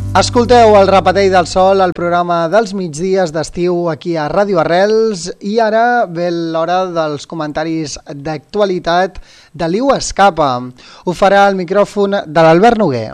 Escolteu el Repetell del Sol, el programa dels migdies d'estiu aquí a Ràdio Arrels, i ara ve l'hora dels comentaris d'actualitat de l'Iu Escapa. Ho farà el micròfon de l'Albert Noguer.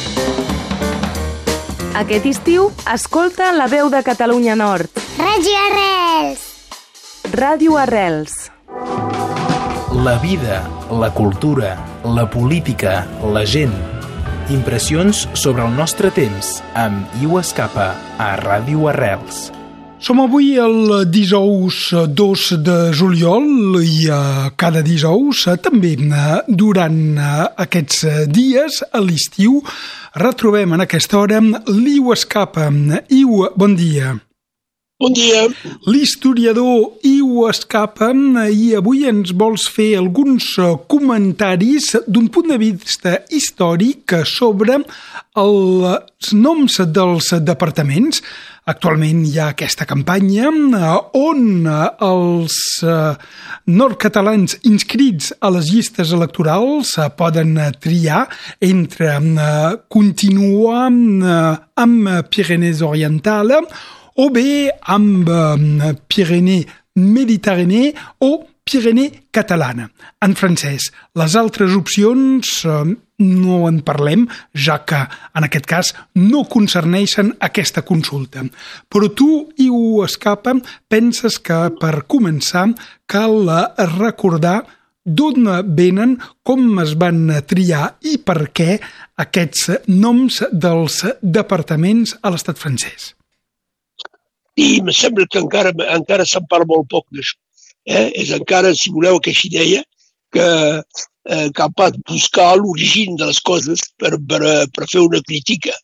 Aquest estiu, escolta la veu de Catalunya Nord. Ràdio Arrels. Ràdio Arrels. La vida, la cultura, la política, la gent. Impressions sobre el nostre temps amb Iu Escapa a Ràdio Arrels. Som avui el dijous 2 de juliol i cada dijous, també durant aquests dies, a l'estiu, retrobem en aquesta hora l'Iu Escapa. Iu, bon dia. Bon dia. L'historiador Iu Escapa, i avui ens vols fer alguns comentaris d'un punt de vista històric sobre els noms dels departaments. Actualment hi ha aquesta campanya on els nord-catalans inscrits a les llistes electorals poden triar entre continuar amb Pyrénées Oriental o bé amb Pyrénées Méditerranée o Pyrénées Catalana. En francès, les altres opcions no en parlem, ja que en aquest cas no concerneixen aquesta consulta. Però tu, Iu Escapa, penses que per començar cal recordar d'on venen, com es van triar i per què aquests noms dels departaments a l'estat francès. I em sembla que encara se'n parla molt poc d'això. És encara, si voleu, aquesta idea que cal pas buscar l'origen de les coses per fer una crítica.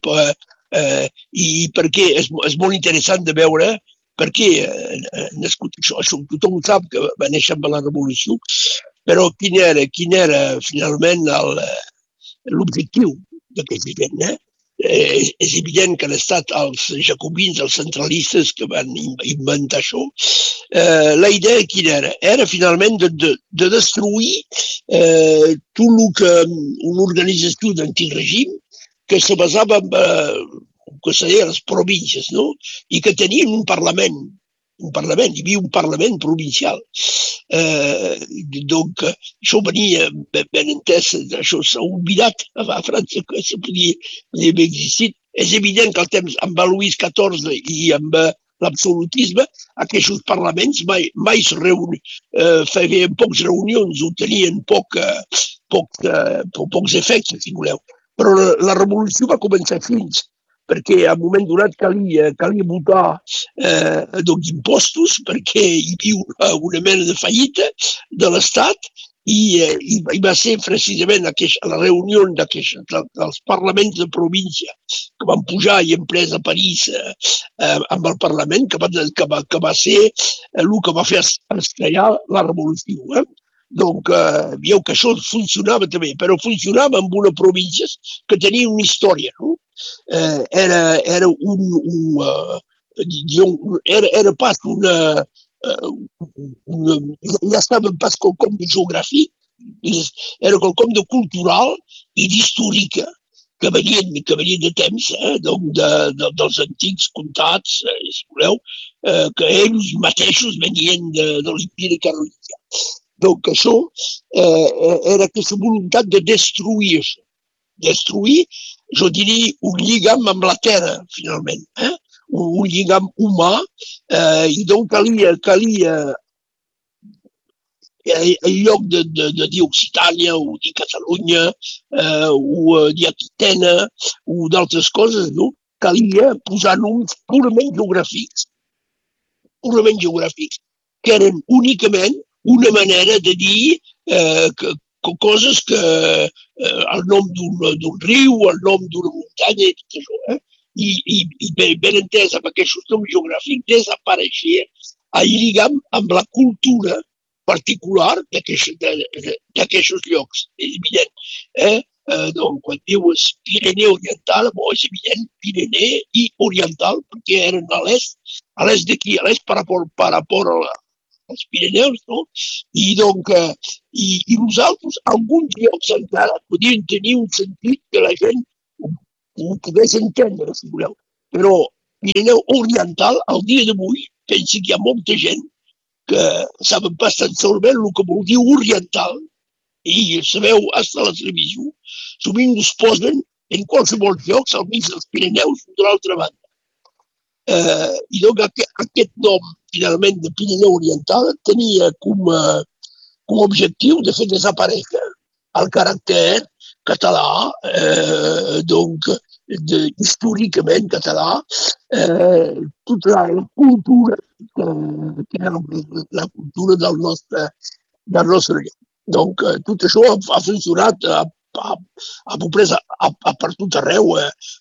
I perquè és molt interessant de veure per què nascut això. Tothom sap que va néixer amb la Revolució, però quin era finalment l'objectiu d'aquesta gent, És evident que han estat els jacobins, els centralistes que van inventar això. La idea quina era? Era finalment de destruir tot el que una organització d'antic règim que se basava en que seien les províncies, no? I que tenien un parlament, hi havia un parlament provincial. Donc, això venia ben entès, això s'ha oblidat a França que això podia haver existit. És evident que al temps amb Louis XIV i amb l'absolutisme, aquests parlaments mai se reunien, feien poques reunions o tenien pocs efectes, si voleu. Però la revolució va començar fins perquè a un moment donat calia votar impostos perquè hi havia una mena de fallida de l'Estat i va ser precisament a la reunió dels parlaments de província que van pujar i hem pres a París amb el Parlament que va ser el que va fer escallar la revolució. Donc, veieu que això funcionava també, però funcionava amb una província que tenia una història, no? Era pas ja estava pas quelcom de geogràfic, era quelcom de cultural i d'històrica que venien de temps, dels antics comtats, si voleu, que ells mateixos venien de l'Imperi Carolingà. Donc, això era aquesta voluntat de destruir això. Destruir, jo diria, un lligam amb la terra, finalment. Un lligam humà. I donc calia en lloc de dir Occitània o dir Catalunya o dir Aquitana o d'altres coses, no? Calia posar noms purament geogràfics, que eren únicament una manera de dir coses que el nom d'un riu, el nom d'una muntanya i tot això. I ben entès amb aquests noms geogràfics desapareixia el lligam amb la cultura particular d'aquests llocs, és evident. Donc, quan dius Pirineu Oriental, és evident, Pirineu i Oriental, perquè eren a l'est d'aquí, a l'est per rapport als Pirineus, no? I donc, i nosaltres, alguns llocs encara podien tenir un sentit que la gent pogués entendre, si voleu. Però Pirineu Oriental, al dia d'avui, penso que hi ha molta gent que saben pas tan solament el que vol dir oriental, i sabeu, fins a la televisió, sovint es posen en qualsevol lloc al mig dels Pirineus de l'altra banda. I doncs aquest nom, finalment, de Pirineu Oriental tenia com a objectiu de fer desaparèixer el caràcter català, històricament català, tota la cultura que era la cultura del nostre lloc. Donc, tot això ha funcionat a peu près per tot arreu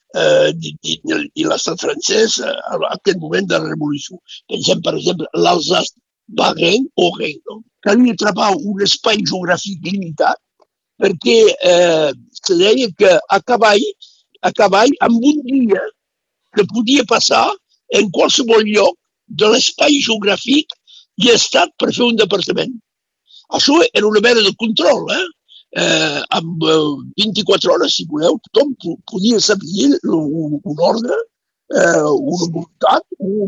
i l'estat francès a aquest moment de la Revolució. Pensem, per exemple, l'Alsace-Lorraine. Calia trobar un espai geogràfic limitat perquè se deia que a cavall, amb un dia que podia passar en qualsevol lloc de l'espai geogràfic i estat per fer un departament. Això era una mena de control, amb 24 hores, si voleu, tothom podia saber un ordre, una voluntat,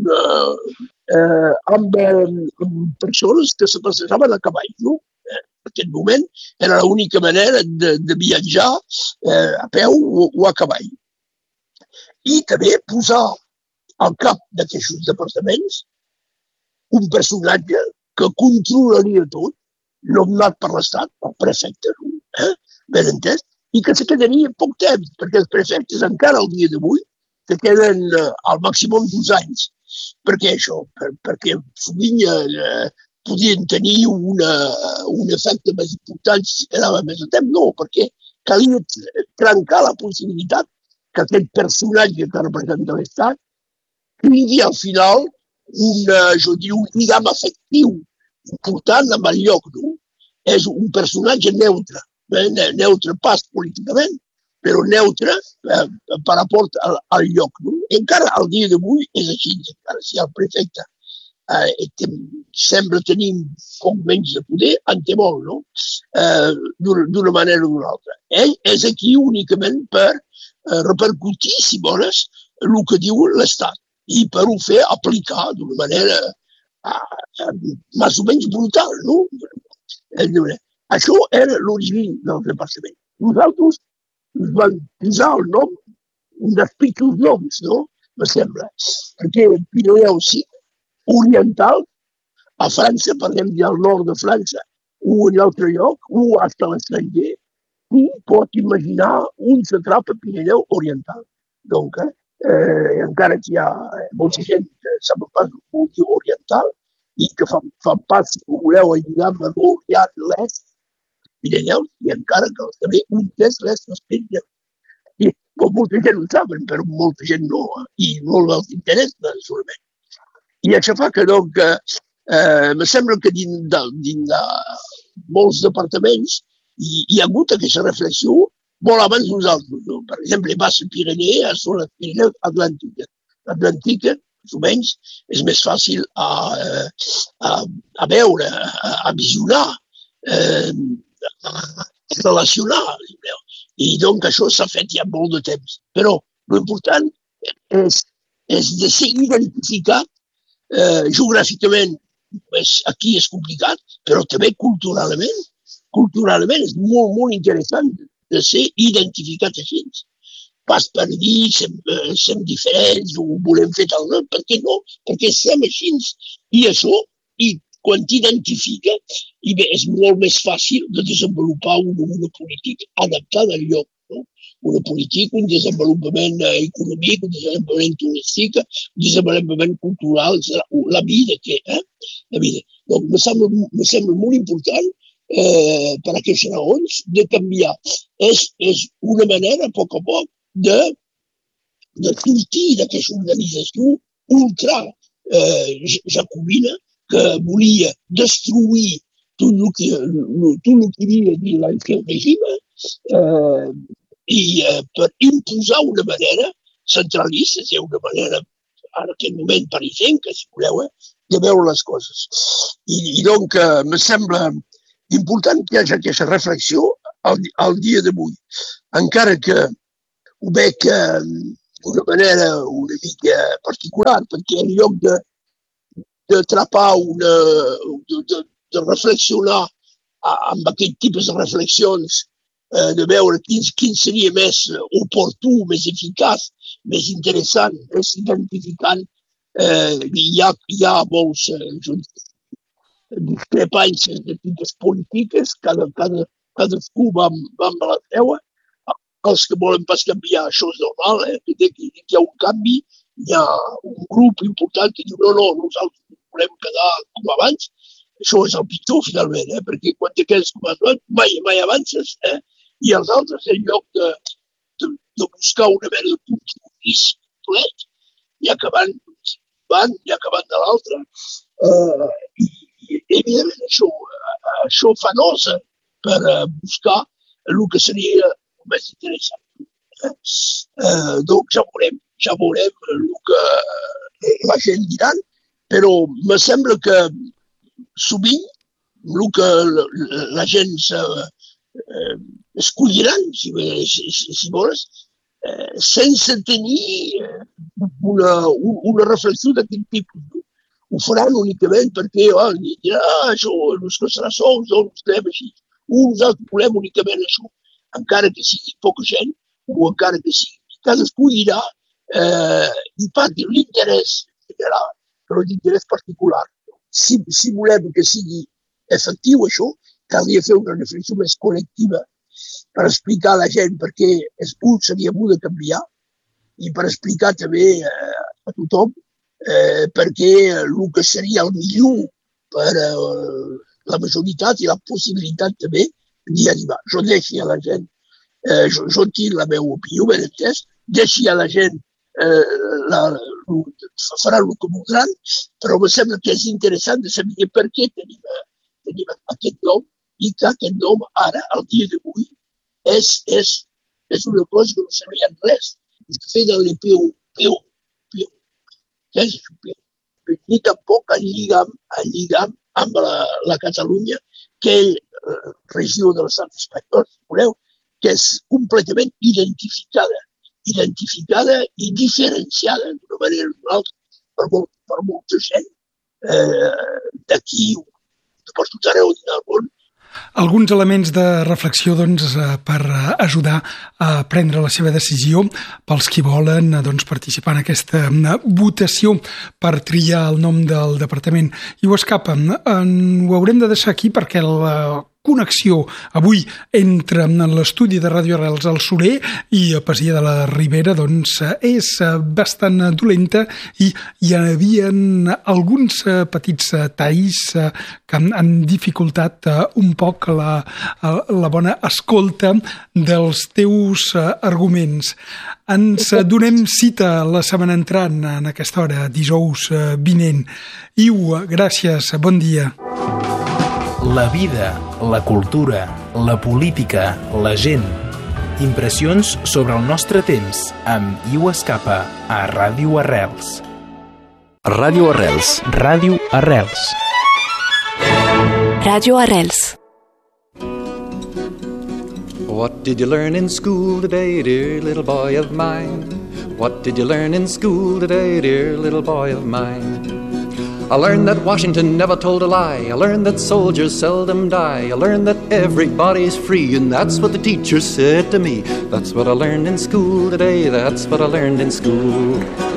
amb persones que se passejaven a cavall, no? En aquest moment era l'única manera de viatjar a peu o a cavall. I també posar al cap d'aquests departaments un personatge que controlaria tot, nomenat per l'Estat, el prefecte, ben entès, i que se quedaria poc temps, perquè els prefectes encara al dia d'avui se queden al màxim 2 anys. Per què això? Perquè sovint podien tenir un efecte més important si quedava més de temps. No, perquè calia trencar la possibilitat que aquest personatge que representa l'Estat tingui al final un lligam afectiu important amb el lloc, no? És un personatge neutre, neutre pas políticament, però neutre per rapport al lloc, no? Encara al dia d'avui és així, encara si el prefecte sembla tenir poc menys de poder, en té molt, no? D'una manera o d'una altra. Ell és aquí únicament per repercutir, si vols, el que diu l'Estat i per ho fer aplicar d'una manera més o menys brutal, no? Això era l'origen del departament. Nosaltres ens vam posar el nom, un dels pitjors noms, no? Me sembla. Perquè Pirineu sí, oriental, a França, per exemple, al nord de França, o en altre lloc, o fins a l'estranger, i pot imaginar un s'atrapa Pirineu oriental. Donc, encara que hi ha molta gent que sap pas el que vol dir oriental i que fan pas, si voleu, al lligam de l'Orient, l'Est, Pirineus, i encara que també un és l'Est dels Pirineus. I molta gent ho saben, però molta gent no, i molt els interessa, solament. I això fa que, doncs, me sembla que dins de molts departaments hi ha hagut aquesta reflexió molt abans nosaltres. No? Per exemple, Bassa Pirineu són les Pirineus Atlàntiques. L'Atlàntica, més o menys, és més fàcil a veure, a visionar, a relacionar. I doncs això s'ha fet ja molt de temps. Però l'important és de ser identificat geogràficament. Aquí és complicat, però també culturalment. Culturalment és molt, molt interessant de ser identificat així. Pas per dir som diferents o volem fer tal cosa, per què no? Perquè som així. I això, i quan t'identifica, és molt més fàcil de desenvolupar una política adaptada al lloc. No? Una política, un desenvolupament econòmic, un desenvolupament turístic, un desenvolupament cultural, la vida que la vida. Donc, me sembla molt important per aquestes raons de canviar. És una manera, a poc de sortir d'aquesta organització ultra jacobina que volia destruir tot el que hi havia dins l'ancien règim i per imposar una manera centralista, una manera en aquest moment parisenca, si voleu, de veure les coses. I doncs me sembla important que hi hagi aquesta reflexió al dia d'avui. Encara que ho veig d'una manera una mica particular, perquè en lloc d'atrapar de reflexionar amb aquest tipus de reflexions, de veure quin seria més oportú, més eficaç, més interessant, és identificant. Hi ha molts discrepàncies de tipus polítiques, cadascú va amb la seva. Els que volen pas canviar, això és normal, que hi ha un canvi, hi ha un grup important que diu no, nosaltres volem quedar com abans. Això és el pitjor, finalment, perquè quan te quedes com abans, mai avances, i els altres, en lloc de buscar una mena de compromís complet, ja que van de l'altre. I, evidentment, això fa nosa per buscar el que seria més interessant. Donc ja veurem el que la gent dirà, però me sembla que sovint el que la gent escolliran, si vols, sense tenir una reflexió d'aquest tipus. Ho faran únicament perquè això els que serà sols, no els creem així. Nosaltres volem únicament això, encara que sigui poca gent, o encara que sigui. Cadascú irà i parti l'interès general, però l'interès particular. Si volem que sigui efectiu això, caldria fer una reflexió més col·lectiva per explicar a la gent per què seria bo de canviar i per explicar també a tothom perquè el que seria el millor per la majoritat i la possibilitat també d'hi arribar. Jo deixi a la gent, jo tinc la meva opinió, ben entès, deixi a la gent faran el que voldran, però em sembla que és interessant de saber per què tenim aquest nom i que aquest nom ara, al dia d'avui, és una cosa que no sabien res. És fer de l'EPU, què és això? Ni tampoc el lligam amb la Catalunya, que és regió de l'estat espanyol, si voleu, que és completament identificada i diferenciada d'una manera o d'una altra per molta gent d'aquí o per tot arreu del món. Alguns elements de reflexió per ajudar a prendre la seva decisió pels qui volen participar en aquesta votació per triar el nom del departament. I ho escapa. Ho haurem de deixar aquí perquè la connexió avui entre l'estudi de Ràdio Arrels al Soler i a Pasia de la Ribera és bastant dolenta i hi havia alguns petits talls que han dificultat un poc la bona escolta dels teus arguments. Ens donem cita la setmana entrant en aquesta hora, dijous vinent. Iu, gràcies, bon dia. La vida, la cultura, la política, la gent. Impressions sobre el nostre temps amb Iu Escapa a Ràdio Arrels. Ràdio Arrels. Ràdio Arrels. Ràdio Arrels. What did you learn in school today, dear little boy of mine? What did you learn in school today, dear little boy of mine? I learned that Washington never told a lie. I learned that soldiers seldom die. I learned that everybody's free, and that's what the teacher said to me. That's what I learned in school today. That's what I learned in school.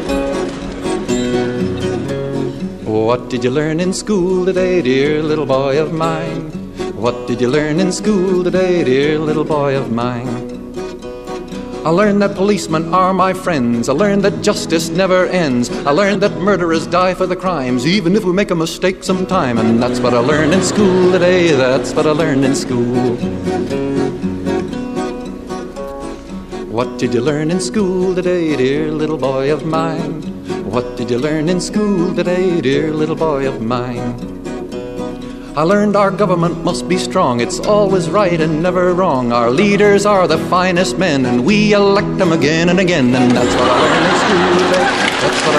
What did you learn in school today, dear little boy of mine? What did you learn in school today, dear little boy of mine? I learned that policemen are my friends. I learned that justice never ends. I learned that murderers die for the crimes, even if we make a mistake sometime. And that's what I learned in school today. That's what I learned in school. What did you learn in school today, dear little boy of mine? What did you learn in school today, dear little boy of mine? I learned our government must be strong. It's always right and never wrong. Our leaders are the finest men, and we elect them again and again. And that's what I learned in school today. That's what I